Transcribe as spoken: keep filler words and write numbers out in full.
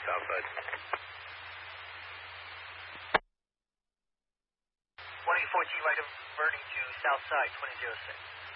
south side. one eighty-four G right diverting to south side, twenty oh six.